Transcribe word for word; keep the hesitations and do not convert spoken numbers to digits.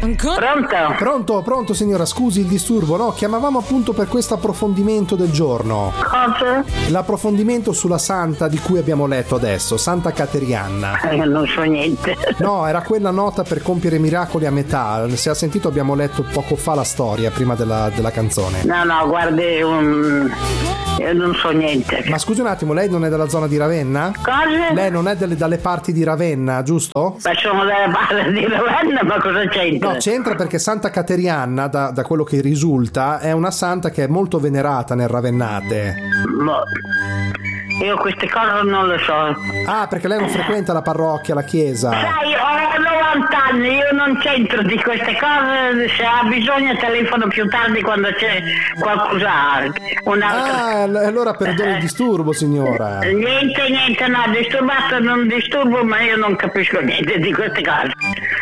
Pronto? Pronto, pronto signora, scusi il disturbo, no? Chiamavamo appunto per questo approfondimento del giorno. Cosa? L'approfondimento sulla santa di cui abbiamo letto adesso, Santa Caterianna. Io non so niente. No, era quella nota per compiere miracoli a metà. Se ha sentito abbiamo letto poco fa la storia prima della, della canzone. No, no, guardi, um, io non so niente. Ma scusi un attimo, lei non è della zona di Ravenna? Cosa? Lei non è delle, dalle parti di Ravenna, giusto? Ma sono dalle parti di Ravenna, ma cosa c'entra? No, c'entra perché Santa Caterianna, da, da quello che risulta, è una santa che è molto venerata nel Ravennate. Boh. Io queste cose non le so. Ah, perché lei non frequenta la parrocchia, la chiesa. Sai, ho novanta anni, io non c'entro di queste cose, se ha bisogno telefono più tardi quando c'è qualcos'altro. Un'altra... Ah, allora perdoni il disturbo, signora. Niente, niente, no, disturbato non disturbo, ma io non capisco niente di queste cose.